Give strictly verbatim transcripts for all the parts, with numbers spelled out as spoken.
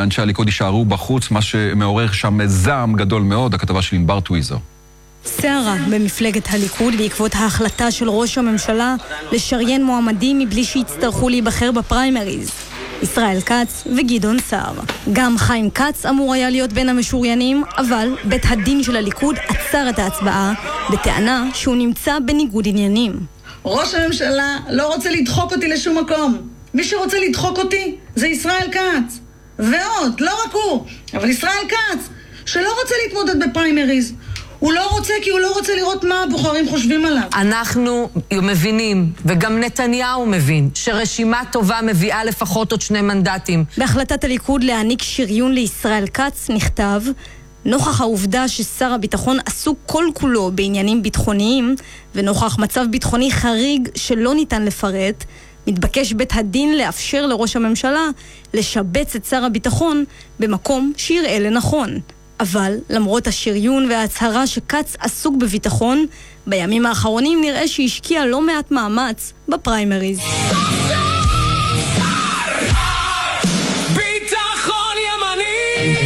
ואנשי הליכוד יישארו בחוץ, מה שמעורר שם זעם גדול מאוד. הכתבה של ענבר טוויזר. סערה במפלגת הליכוד בעקבות ההחלטה של ראש הממשלה לשריין מועמדים מבלי שיצטרכו להיבחר בפריימריז. ישראל כץ וגדעון סער. גם חיים כץ אמור היה להיות בין המשוריינים, אבל בית הדין של הליכוד עצר את ההצבעה בטענה שהוא נמצא בניגוד עניינים. ראש הממשלה לא רוצה לדחוק אותי לשום מקום. מי שרוצה לדחוק אותי זה ישראל כץ. ועוד, לא רק הוא, אבל ישראל כץ, שלא רוצה להתמודד בפריימריז. הוא לא רוצה כי הוא לא רוצה לראות מה הבוחרים חושבים עליו. אנחנו מבינים, וגם נתניהו מבין, שרשימה טובה מביאה לפחות עוד שני מנדטים. בהחלטת הליכוד להעניק שריון לישראל כץ נכתב, נוכח העובדה ששר הביטחון עסוק כל כולו בעניינים ביטחוניים, ונוכח מצב ביטחוני חריג שלא ניתן לפרט, מתבקש בית הדין לאפשר לראש הממשלה לשבץ את שר הביטחון במקום שיראה לנכון. אבל למרות השריון וההצהרה שקץ עסוק בביטחון, בימים האחרונים נראה שהשקיע לא מעט מאמץ בפריימריז. ביטחון ימני!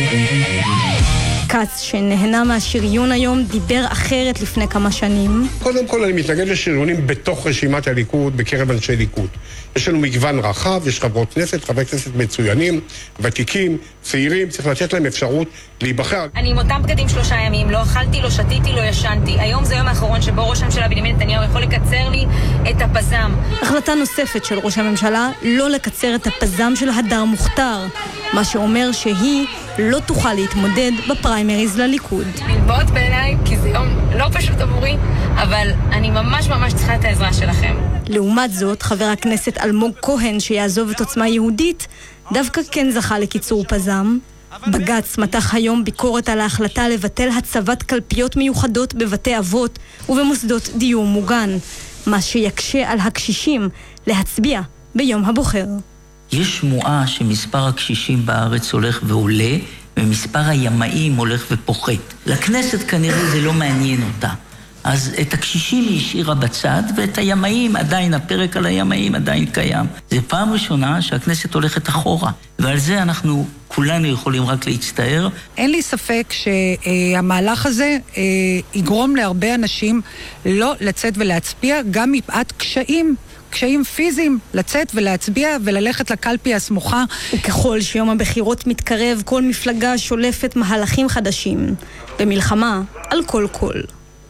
כץ שנהנה מהשריון היום דיבר אחרת לפני כמה שנים. קודם כל אני מתנגד לשריונים בתוך רשימת הליכוד, בקרב אנשי ליכוד. יש לנו מגוון רחב, יש חברות כנסת, חברי כנסת מצוינים, ותיקים, צעירים, צריך לתת להם אפשרות להיבחר. אני עם אותם בגדים שלושה ימים, לא אכלתי, לא שתיתי, לא ישנתי. היום זה היום האחרון שבו ראש הממשלה בנימין נתניהו יכול לקצר לי את הפזם. החלטה נוספת של ראש הממשלה לא לקצר את הפזם של הדר מוכתר, מה שאומר שהיא לא תוכל להתמודד בפריימריז לליכוד. נלבעות בעיניי, כי זה יום לא פשוט עבורי, אבל אני ממש ממש צריכה את העזרה שלכם. לעומת זאת, חבר הכנסת אלמוג כהן שיעזוב את עוצמה יהודית, דווקא כן זכה לקיצור פזם. בג"ץ מתח היום ביקורת על ההחלטה לבטל הצבת קלפיות מיוחדות בבתי אבות ובמוסדות דיור מוגן, מה שיקשה על הקשישים להצביע ביום הבוחר. יש שמועה שמספר הקשישים בארץ הולך ועולה, ומספר הימאים הולך ופוחת. לכנסת כנראה זה לא מעניין אותה. אז את הקשישים היא השאירה בצד, ואת הימאים, עדיין הפרק על הימאים עדיין קיים. זה פעם ראשונה שהכנסת הולכת אחורה, ועל זה אנחנו כולנו יכולים רק להצטער. אין לי ספק שהמהלך הזה יגרום להרבה אנשים לא לצאת ולהצביע, גם מפאת קשיים. קשיים פיזיים, לצאת ולהצביע וללכת לקלפי הסמוכה. וככל שיום הבחירות מתקרב, כל מפלגה שולפת מהלכים חדשים. במלחמה על כל קול.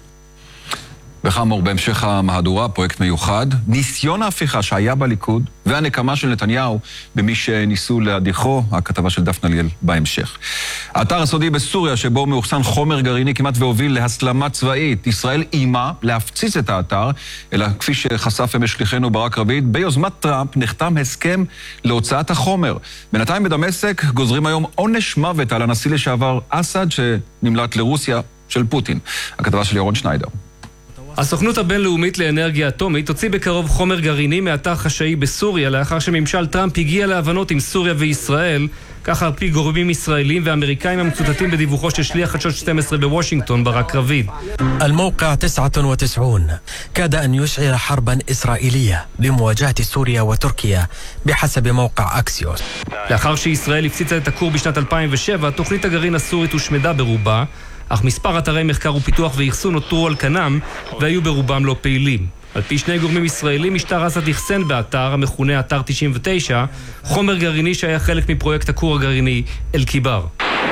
בחמור, בהמשך המהדורה, פרויקט מיוחד, ניסיון ההפיכה שהיה בליכוד והנקמה של נתניהו במי שניסו להדיחו, הכתבה של דפנה ליאל בהמשך. האתר הסודי בסוריה שבו מאוחסן חומר גרעיני כמעט והוביל להסלמה צבאית. ישראל אימה להפציץ את האתר, אלא כפי שחשף אמש שליחנו ברק רביד, ביוזמת טראמפ נחתם הסכם להוצאת החומר. בינתיים בדמשק גוזרים היום עונש מוות על הנשיא לשעבר אסד שנמלט לרוסיה של פוטין. הכתבה של ירון שניידר. הסוכנות הבינלאומית לאנרגיה אטומית תוציא בקרוב חומר גרעיני מאתר חשאי בסוריה לאחר שממשל טראמפ הגיע להבנות עם סוריה וישראל, כך על פי גורמים ישראלים ואמריקאים המצוטטים בדיווחו של שליח חדשות שתים עשרה בוושינגטון ברק רביד. الموقع تسعة وتسعين كاد أن يشعل حربا إسرائيلية لمواجهة سوريا وتركيا بحسب موقع أكسيوس. לאחר שישראל הפציצה את הכור בשנת אלפיים ושבע, תוכנית הגרעין הסורית הושמדה ברובה, אך מספר אתרי מחקר ופיתוח ואחסון נותרו על כנם והיו ברובם לא פעילים. על פי שני גורמים ישראלים, משטר אסד אחסן באתר המכונה אתר תשעים ותשע חומר גרעיני שהיה חלק מפרויקט הכור הגרעיני אל-קיבר.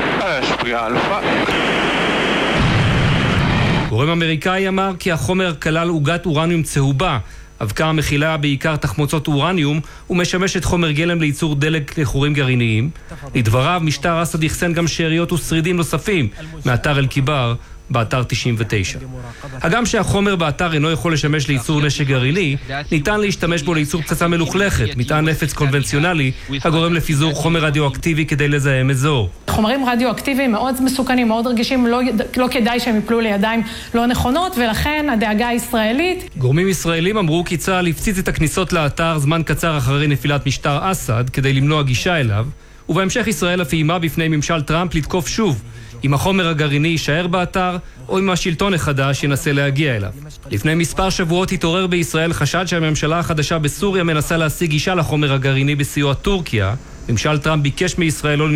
גורם אמריקאי אמר כי החומר כלל עוגת אורניום צהובה, אבקה המכילה בעיקר תחמוצות אורניום ומשמשת חומר גלם לייצור דלק לחורים גרעיניים. לדבריו, משטר אסד אחסן גם שאריות ושרידים נוספים מאתר אל-קיבר באתר תשעים ותשע. הגם שהחומר באתר אינו יכול לשמש לייצור נשק גרעיני, ניתן להשתמש בו לייצור פצצה מלוכלכת, מטען נפץ קונבנציונלי, הגורם לפיזור חומר רדיואקטיבי כדי לזהם אזור. חומרים רדיואקטיביים מאוד מסוכנים, מאוד רגישים, לא, לא כדאי שהם יפלו לידיים לא נכונות, ולכן הדאגה הישראלית. גורמים ישראלים אמרו כי צה"ל הפציץ את הכניסות לאתר זמן קצר אחרי נפילת משטר אסד כדי למנוע גישה אליו, ובהמשך ישראל אף איימה בפני ממשל טראמפ לתקוף שוב אם החומר הגרעיני יישאר באתר, או אם השלטון החדש ינסה להגיע אליו. לפני מספר שבועות התעורר בישראל חשד שהממשלה החדשה בסוריה מנסה להשיג גישה לחומר הגרעיני בסיוע טורקיה. ממשל טראמפ ביקש מישראל לא